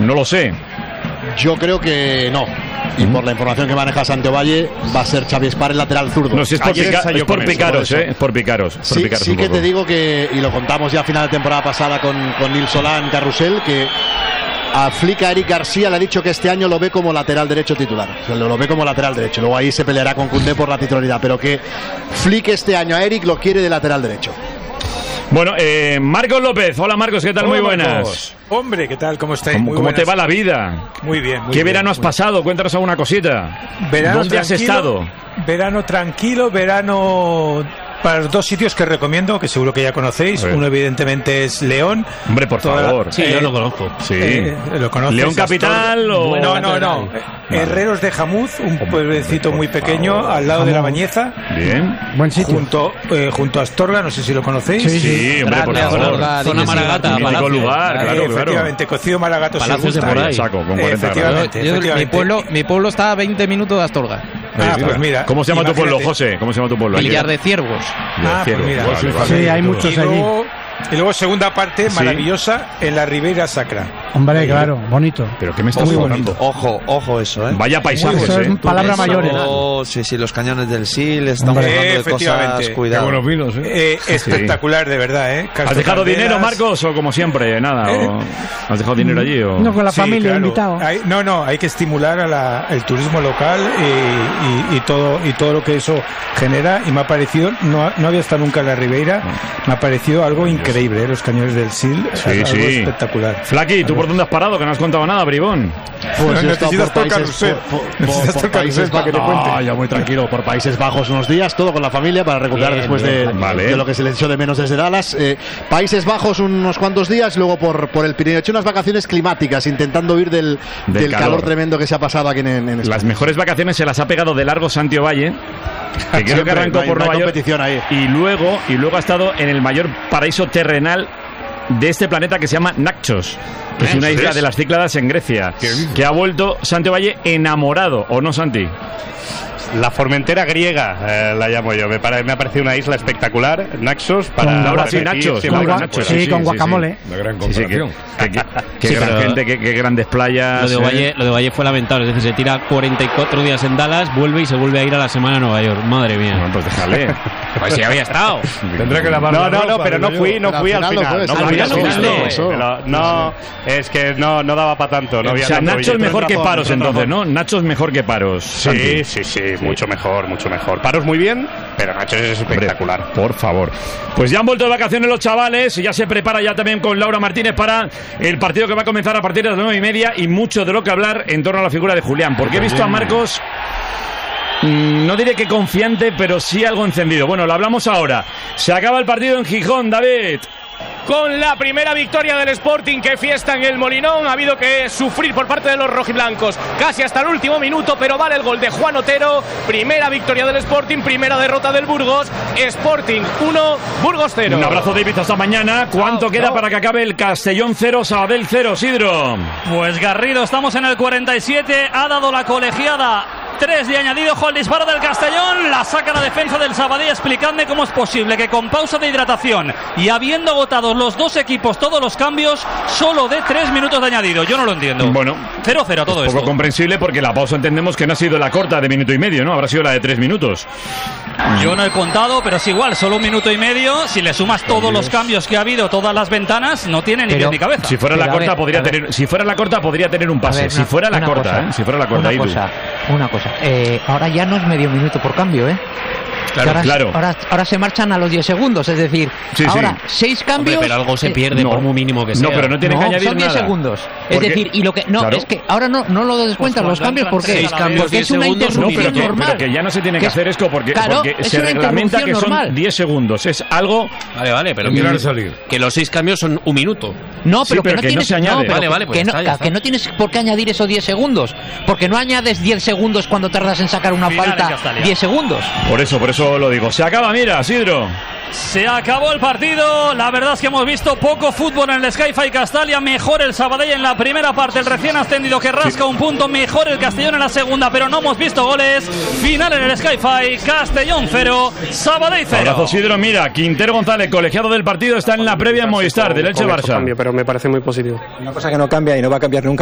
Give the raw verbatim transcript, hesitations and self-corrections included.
No lo sé. Yo creo que no. Y por la información que maneja Santiago Valle, va a ser Xavi Espar el lateral zurdo. No, si es por, pica, es por picaros, eso, ¿eh? Es por picaros. Por sí, picaros sí que te digo que, y lo contamos ya a final de temporada pasada con, con Nils Solán Carrusel, que a Flick, a Eric García le ha dicho que este año lo ve como lateral derecho titular. O sea, lo, lo ve como lateral derecho. Luego ahí se peleará con Koundé por la titularidad. Pero que Flick este año a Eric lo quiere de lateral derecho. Bueno, eh, Marcos López. Hola Marcos, ¿qué tal? Hola, muy buenas. Marcos. Hombre, ¿qué tal? ¿Cómo estáis? ¿Cómo, muy ¿cómo te va la vida? Muy bien. Muy ¿Qué bien, verano has pasado? Bien. Cuéntanos alguna cosita. Verano ¿Dónde has estado? Verano tranquilo, verano para los dos sitios que recomiendo, que seguro que ya conocéis. Uno evidentemente es León. Hombre, por Toda favor. La... Sí, eh, yo lo conozco. Sí. Eh, ¿Lo conoces? ¿León Capital o...? Bueno, no, no, no. Vale. Herreros de Jamuz, un pueblecito muy pequeño, favor. Al lado Jamuz. De La Bañeza. Bien. Buen sitio. Junto, eh, junto a Astorga, no sé si lo conocéis. Sí, sí, hombre, por favor. Astorga, zona Maragata. Mítico lugar, claro, claro. Efectivamente, cocido Maragato se Palacios gusta. De por ahí. Saco, con cuarenta efectivamente, yo, yo, efectivamente. Mi, pueblo, mi pueblo está a veinte minutos de Astorga. Ah, pues mira. ¿Cómo se llama imagínate. tu pueblo, José? ¿Cómo se llama tu pueblo? Villar de Ciervos. Ah, pues mira. Vale, vale. Sí, hay muchos y allí. luego, y luego segunda parte ¿Sí? maravillosa en la Ribeira Sacra. Hombre, claro, bonito. ¿Pero qué me estás Muy contando? Ojo, ojo eso, ¿eh? Vaya paisajes, Eso es ¿eh? palabras Eso, mayores. Sí, sí, los cañones del Sil, estamos Hombre. hablando de Efectivamente. cosas, cuidado. Qué buenos vinos, ¿eh? Eh, espectacular, de verdad, ¿eh? ¿Has dejado Candelas. dinero, Marcos, o como siempre? Nada. ¿Eh? O... ¿Has dejado dinero allí? O... No, con la Sí, familia claro. invitado. Hay, no, no, hay que estimular a la, el turismo local y, y, y todo y todo lo que eso genera. Y me ha parecido, no, no había estado nunca en la Ribeira, me ha parecido algo increíble, ¿eh? Los cañones del Sil, Sí, algo sí. espectacular. Flaqui, ¿tú por dónde has parado? Que no has contado nada, bribón. Pues No, yo he estado necesitas por todo países, carrusel. por, por, Necesitas por todo países carrusel para que te Bajos. cuente. No, yo muy tranquilo, por Países Bajos unos días, todo con la familia para recuperar Bien, después bien, de, vale. de lo que se les echó de menos desde Dallas. Eh, Países Bajos unos cuantos días, luego por, por el Pirineo. He hecho unas vacaciones climáticas, intentando huir del, Del del calor. calor tremendo que se ha pasado aquí en, en España. Las mejores vacaciones se las ha pegado de largo Santiago Valle, que creo que Siempre, arrancó no hay- por no hay Nueva York. competición ahí. Y luego, y luego ha estado en el mayor paraíso terrenal de este planeta, que se llama Naxos, que es una ¿Eso isla es? de las Cícladas en Grecia, que ha vuelto Santiago Valle enamorado, ¿o no, Santi? La Formentera griega, eh, la llamo yo. Me, pare, me ha parecido una isla espectacular, Naxos, para... Con Laura, para sí, repetir Nachos, siempre. Laura, Con gua- Nachos, sí, con guacamole. Una gran Sí, sí, que, comparación. que- que- qué Sí, gran pero- gente, qué, qué grandes playas. Lo de, eh. Valle, lo de Valle fue lamentable. Es decir, se tira cuarenta y cuatro días en Dallas, vuelve y se vuelve a ir a la semana a Nueva York. Madre mía. Bueno, pues déjale. Pues sí, había estado. Tendré que lavar No, la no, no, ropa, pero no digo fui, yo. no Pero fui al al final final. no No, fue, fui al al final no final. fuiste. Eso. Pero no, es que no, no daba para tanto. No O había sea, tanto Nacho es billete. mejor que razón, Paros, tienes entonces, razón. ¿no? Nacho es mejor que Paros. Sí, Santi. sí, sí, mucho mejor, mucho mejor. Paros muy bien, pero Nacho es espectacular. Hombre, por favor. Pues ya han vuelto de vacaciones los chavales y ya se prepara ya también con Laura Martínez para el partido que va a comenzar a partir de las nueve y media, y mucho de lo que hablar en torno a la figura de Julián, porque he visto a Marcos, mm, no diré que confiante, pero sí algo encendido. Bueno, lo hablamos ahora. Se acaba el partido en Gijón, David. Con la primera victoria del Sporting, que fiesta en el Molinón. Ha habido que sufrir por parte de los rojiblancos casi hasta el último minuto, pero vale el gol de Juan Otero. Primera victoria del Sporting, primera derrota del Burgos. Sporting uno, Burgos cero. Un abrazo, David, hasta mañana. ¿Cuánto Chao, queda chao. para que acabe el Castellón cero, Sabadell cero, Sidro? Pues Garrido, estamos en el cuarenta y siete, ha dado la colegiada tres de añadido, ojo al disparo del Castellón, la saca la defensa del Sabadell. Explicadme cómo es posible que con pausa de hidratación y habiendo agotado los dos equipos todos los cambios, solo de tres minutos de añadido. Yo no lo entiendo. Bueno, cero cero todo poco esto. comprensible, porque la pausa entendemos que no ha sido la corta de minuto y medio, ¿no? Habrá sido la de tres minutos. Yo no he contado, pero es igual, solo un minuto y medio. Si le sumas todos los cambios que ha habido, todas las ventanas, no tiene ni Pero- pie ni cabeza. Si fuera Pero la a corta ver, podría a ver. tener, si fuera la corta podría tener un A pase. ver, si una- fuera la una corta, cosa, ¿eh? Si fuera la corta, una ahí tú. cosa, una cosa. Eh, ahora ya no es medio minuto por cambio, ¿eh? Claro, ahora, claro. Ahora, ahora se marchan a los diez segundos, es decir, Sí, ahora sí. seis cambios. Hombre, pero algo se eh, pierde no. por muy mínimo que sea. No, pero no tiene no, que añadir son diez nada. segundos. Es Porque- decir, y lo que no claro. es que ahora no no lo descuentan Pues los cambios cuando porque entran seis cambios, porque es diez una segundos, No, interrupción pero que, normal. pero que ya no se tiene que Que- hacer esto porque, claro, porque es se una reglamenta que interrupción son normal. diez segundos. Es algo. Vale, vale, pero Entrar que, y salir. que los seis cambios son un minuto. No, Sí, pero, pero que no que no tienes se añade. pero Vale, que- vale, pues que, ya no, está, ya que está. no tienes por qué añadir esos diez segundos, porque no añades diez segundos cuando tardas en sacar una Final en falta Castalia. diez segundos. Por eso, por eso lo digo. Se acaba, mira, Sidro. Se acabó el partido. La verdad es que hemos visto poco fútbol en el Sky-Fi Castalia. Mejor el Sabadell en la primera parte, el recién ascendido que rasca un punto. Mejor el Castellón en la segunda, pero no hemos visto goles. Final en el Sky-Fi, Castellón cero, Sabadell cero. Abrazo, Sidro. Mira, Quintero González, colegiado del partido, está en la previa en Movistar del Elche Barça. Pero me parece muy positivo. Una cosa que no cambia y no va a cambiar nunca.